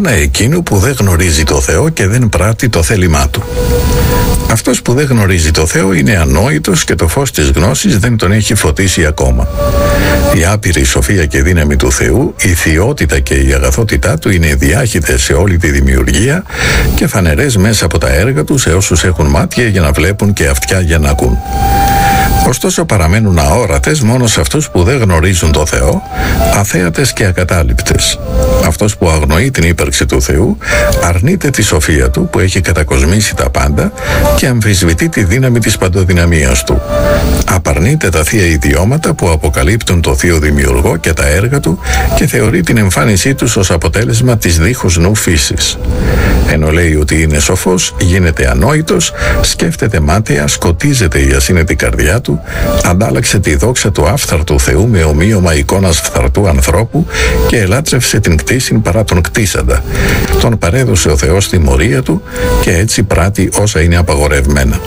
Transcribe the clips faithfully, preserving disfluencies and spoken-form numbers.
εικόνα εκείνου που δεν γνωρίζει το Θεό και δεν πράττει το θέλημά Του. Αυτός που δεν γνωρίζει το Θεό είναι ανόητος και το φως της γνώσης δεν τον έχει φωτίσει ακόμα. Η άπειρη σοφία και δύναμη του Θεού, η θειότητα και η αγαθότητά Του είναι διάχυτες σε όλη τη δημιουργία και φανερές μέσα από τα έργα Του σε όσους έχουν μάτια για να βλέπουν και αυτιά για να ακούν. Ωστόσο παραμένουν αόρατες μόνο σε αυτούς που δεν γνωρίζουν το Θεό, αθέατες και ακατάληπτες. Αυτός που αγνοεί την ύπαρξη του Θεού αρνείται τη σοφία Του που έχει κατακοσμήσει τα πάντα και αμφισβητεί τη δύναμη της παντοδυναμίας Του. Απαρνείται τα θεία ιδιώματα που αποκαλύπτουν το Θείο Δημιουργό και τα έργα Του και θεωρεί την εμφάνισή Τους ως αποτέλεσμα της δίχως νου φύσης. Ενώ λέει ότι είναι σοφός, γίνεται ανόητος, σκέφτεται μάταια, σκοτίζεται η ασύνετη καρδιά του, αντάλλαξε τη δόξα του άφθαρτου Θεού με ομοίωμα εικόνας φθαρτού ανθρώπου και ελάτρευσε την κτήσιν παρά τον κτίσαντα. Τον παρέδωσε ο Θεός τη μορία Του και έτσι πράττει όσα είναι απαγορευμένα.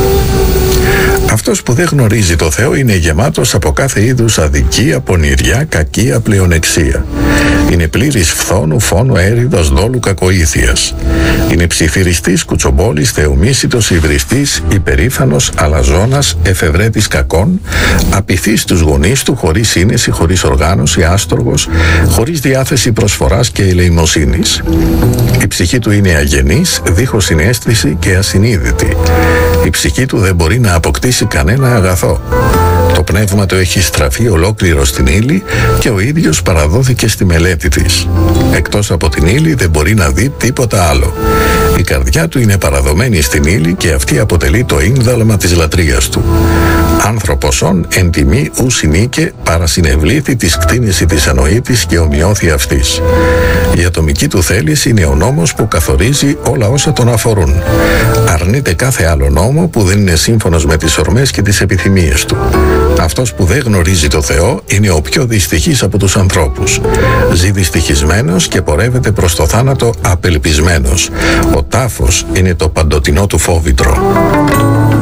Αυτός που δεν γνωρίζει το Θεό είναι γεμάτος από κάθε είδους αδικία, πονηριά, κακία, πλεονεξία. Είναι πλήρης φθόνου, φόνου, έρηδος, δόλου, κακοήθειας. Είναι ψιθυριστής, κουτσομπόλης, θεομίσιτος, υβριστής, υπερήφανος, αλαζόνας, εφευρέτης κακών, απειθής στους γονείς του, χωρίς σύνεση, χωρίς οργάνωση, άστοργος, χωρίς διάθεση προσφοράς και ελεημοσύνης. Η ψυχή του είναι αγενής, δίχως συναίσθηση και ασυνείδητη. Η ψυχή του δεν μπορεί να αποκτήσει κανένα αγαθό. Το πνεύμα του έχει στραφεί ολόκληρο στην ύλη και ο ίδιος παραδόθηκε στη μελέτη της. Εκτός από την ύλη δεν μπορεί να δει τίποτα άλλο. Η καρδιά του είναι παραδομένη στην ύλη και αυτή αποτελεί το ίνδαλμα της λατρείας του. Άνθρωπος ον εν τιμή ου συνήκε παρασυνευλήθη της κτίνηση της ανοήτης και ομοιώθη αυτής. Η ατομική του θέληση είναι ο νόμος που καθορίζει όλα όσα τον αφορούν. Αρνείται κάθε άλλο νόμο που δεν είναι σύμφωνος με τις ορμές και τις επιθυμίες του. Αυτός που δεν γνωρίζει το Θεό είναι ο πιο δυστυχής από τους ανθρώπους. Ζει δυστυχισμένος και πορεύεται προς το θάνατο απελπισμένος. Ο τάφος είναι το παντοτινό του φόβητρο.